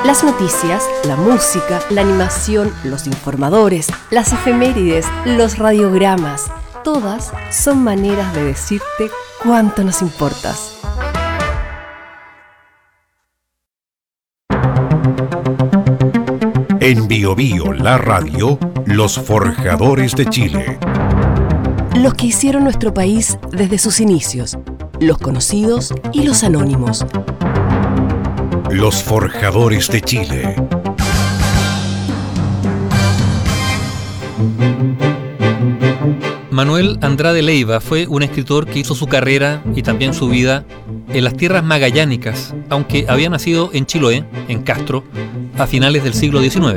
Las noticias, la música, la animación, los informadores, las efemérides, los radiogramas, todas son maneras de decirte cuánto nos importas. En Bio Bio, la radio, los forjadores de Chile. Los que hicieron nuestro país desde sus inicios, los conocidos y los anónimos. Los forjadores de Chile. Manuel Andrade Leiva fue un escritor que hizo su carrera y también su vida en las tierras magallánicas, aunque había nacido en Chiloé, en Castro, a finales del siglo XIX.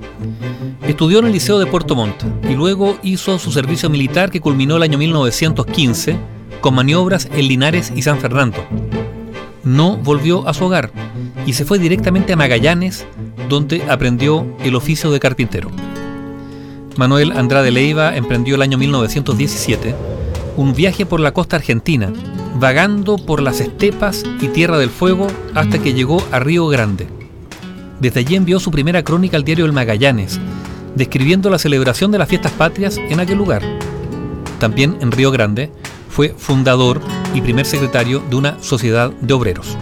Estudió en el Liceo de Puerto Montt y luego hizo su servicio militar que culminó el año 1915 con maniobras en Linares y San Fernando. No volvió a su hogar y se fue directamente a Magallanes, donde aprendió el oficio de carpintero. Manuel Andrade Leiva emprendió el año 1917 un viaje por la costa argentina, vagando por las estepas y Tierra del Fuego hasta que llegó a Río Grande. Desde allí envió su primera crónica al diario El Magallanes, describiendo la celebración de las fiestas patrias en aquel lugar. También en Río Grande fue fundador y primer secretario de una sociedad de obreros.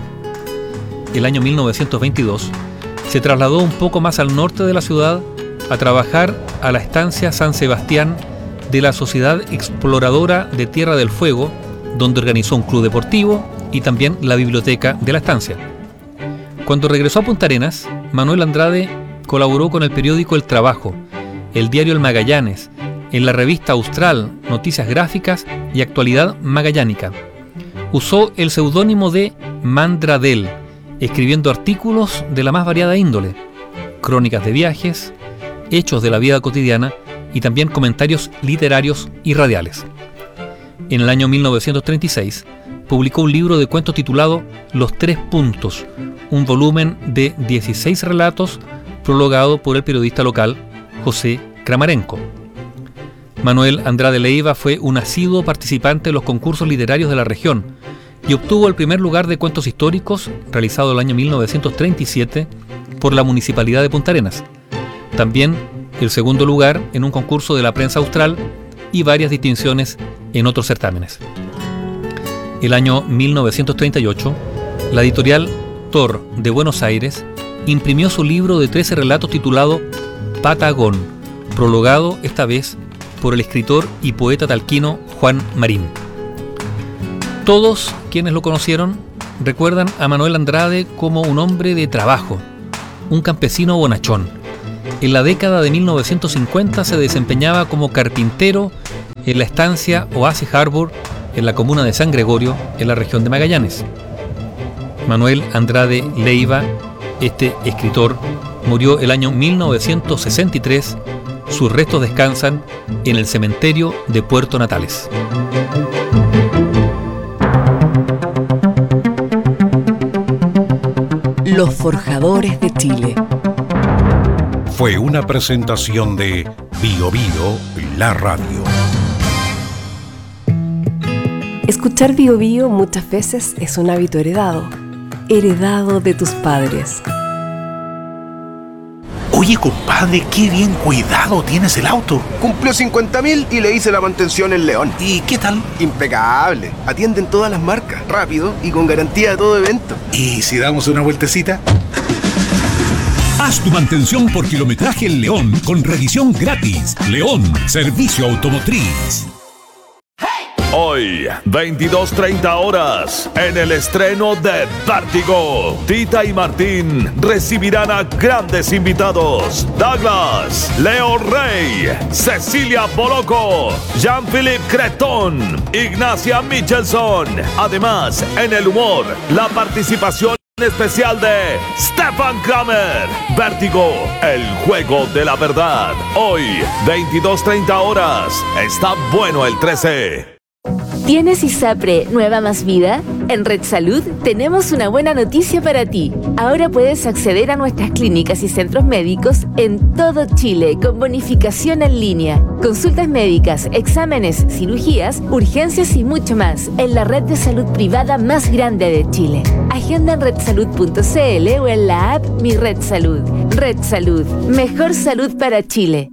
El año 1922 se trasladó un poco más al norte de la ciudad a trabajar a la estancia San Sebastián de la Sociedad Exploradora de Tierra del Fuego, donde organizó un club deportivo y también la biblioteca de la estancia. Cuando regresó a Punta Arenas, Manuel Andrade colaboró con el periódico El Trabajo, el diario El Magallanes, en la revista Austral, Noticias Gráficas y Actualidad Magallánica. Usó el seudónimo de Mandradel, escribiendo artículos de la más variada índole, crónicas de viajes, hechos de la vida cotidiana y también comentarios literarios y radiales. En el año 1936 publicó un libro de cuentos titulado Los Tres Puntos, un volumen de 16 relatos prologado por el periodista local José Kramarenko. Manuel Andrade Leiva fue un asiduo participante en los concursos literarios de la región y obtuvo el primer lugar de cuentos históricos realizado el año 1937 por la Municipalidad de Punta Arenas. También el segundo lugar en un concurso de la prensa austral y varias distinciones en otros certámenes. El año 1938, la editorial Tor de Buenos Aires imprimió su libro de 13 relatos titulado Patagón, prologado esta vez por el escritor y poeta talquino Juan Marín. Todos quienes lo conocieron recuerdan a Manuel Andrade como un hombre de trabajo, un campesino bonachón. En la década de 1950 se desempeñaba como carpintero en la estancia Oasis Harbor, en la comuna de San Gregorio, en la región de Magallanes. Manuel Andrade Leiva, este escritor, murió el año 1963. Sus restos descansan en el cementerio de Puerto Natales. Los forjadores de Chile. Fue una presentación de Bio Bio, la radio. Escuchar Bio Bio muchas veces es un hábito heredado de tus padres. Oye, compadre, qué bien cuidado tienes el auto. Cumplió 50.000 y le hice la mantención en León. ¿Y qué tal? Impecable. Atienden todas las marcas, rápido y con garantía de todo evento. ¿Y si damos una vueltecita? Haz tu mantención por kilometraje en León con revisión gratis. León, servicio automotriz. Hoy, 22:30 horas, en el estreno de Vértigo, Tita y Martín recibirán a grandes invitados: Douglas, Leo Rey, Cecilia Boloco, Jean-Philippe Creton, Ignacia Michelson. Además, en el humor, la participación especial de Stefan Kramer. Vértigo, el juego de la verdad. Hoy, 22:30 horas. Está bueno el 13. ¿Tienes ISAPRE Nueva Más Vida? En Red Salud tenemos una buena noticia para ti. Ahora puedes acceder a nuestras clínicas y centros médicos en todo Chile con bonificación en línea. Consultas médicas, exámenes, cirugías, urgencias y mucho más en la red de salud privada más grande de Chile. Agenda en redsalud.cl o en la app Mi Red Salud. Red Salud, mejor salud para Chile.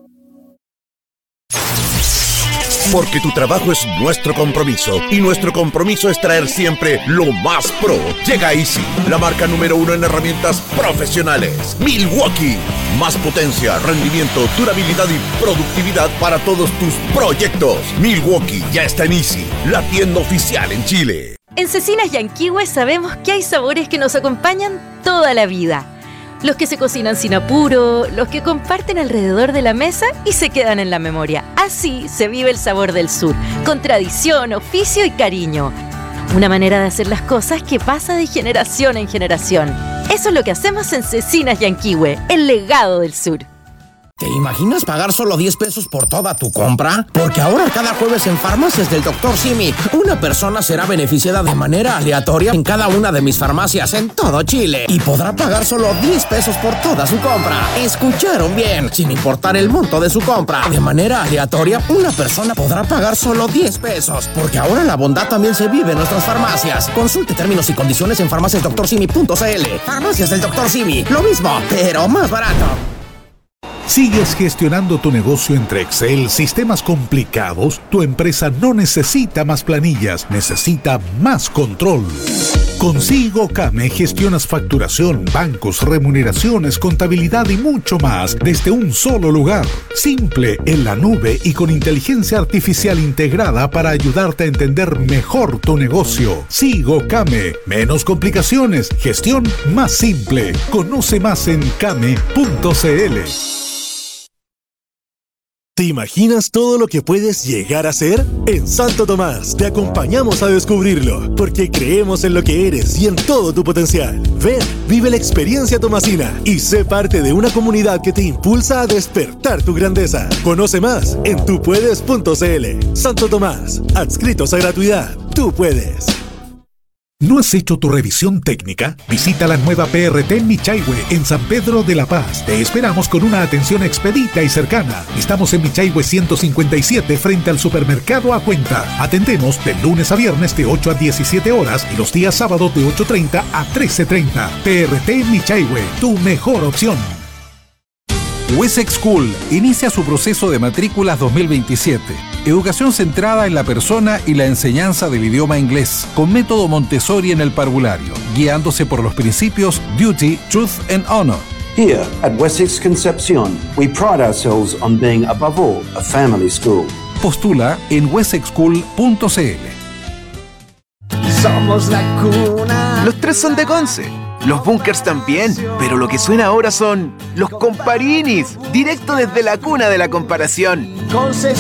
Porque tu trabajo es nuestro compromiso y nuestro compromiso es traer siempre lo más pro. Llega Easy, la marca número 1 en herramientas profesionales. Milwaukee, más potencia, rendimiento, durabilidad y productividad para todos tus proyectos. Milwaukee ya está en Easy, la tienda oficial en Chile. En Cecinas Yanquihue sabemos que hay sabores que nos acompañan toda la vida. Los que se cocinan sin apuro, los que comparten alrededor de la mesa y se quedan en la memoria. Así se vive el sabor del sur, con tradición, oficio y cariño. Una manera de hacer las cosas que pasa de generación en generación. Eso es lo que hacemos en Cecinas Yanquihue, el legado del sur. ¿Te imaginas pagar solo 10 pesos por toda tu compra? Porque ahora cada jueves en Farmacias del Dr. Simi, una persona será beneficiada de manera aleatoria en cada una de mis farmacias en todo Chile y podrá pagar solo 10 pesos por toda su compra. ¿Escucharon bien? Sin importar el monto de su compra, de manera aleatoria, una persona podrá pagar solo 10 pesos. Porque ahora la bondad también se vive en nuestras farmacias. Consulte términos y condiciones en farmaciasdoctorsimi.cl. Farmacias del Dr. Simi, lo mismo, pero más barato. ¿Sigues gestionando tu negocio entre Excel, sistemas complicados? Tu empresa no necesita más planillas, necesita más control. Con SIGOCAME gestionas facturación, bancos, remuneraciones, contabilidad y mucho más desde un solo lugar. Simple, en la nube y con inteligencia artificial integrada para ayudarte a entender mejor tu negocio. SIGOCAME, menos complicaciones, gestión más simple. Conoce más en came.cl. ¿Te imaginas todo lo que puedes llegar a ser? En Santo Tomás te acompañamos a descubrirlo, porque creemos en lo que eres y en todo tu potencial. Ven, vive la experiencia tomasina y sé parte de una comunidad que te impulsa a despertar tu grandeza. Conoce más en tupuedes.cl. Santo Tomás, adscritos a gratuidad. Tú puedes. ¿No has hecho tu revisión técnica? Visita la nueva PRT en Michaihue, en San Pedro de la Paz. Te esperamos con una atención expedita y cercana. Estamos en Michaihue 157 frente al supermercado A Cuenta. Atendemos de lunes a viernes de 8 a 17 horas y los días sábados de 8:30 a 13:30. PRT en Michaihue, tu mejor opción. Wessex School inicia su proceso de matrículas 2027. Educación centrada en la persona y la enseñanza del idioma inglés, con método Montessori en el parvulario, guiándose por los principios Duty, Truth and Honor. Here at Wessex Concepcion, we pride ourselves on being above all a family school. Postula en wessexschool.cl. Somos la cuna. Los tres son de Conce. Los bunkers también, pero lo que suena ahora son los comparinis, directo desde la cuna de la comparación.